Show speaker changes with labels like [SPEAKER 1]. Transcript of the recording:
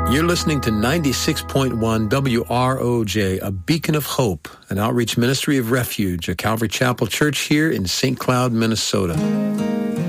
[SPEAKER 1] You're listening to 96.1 WROJ, a beacon of hope, an outreach ministry of refuge, a Calvary Chapel church here in St. Cloud, Minnesota.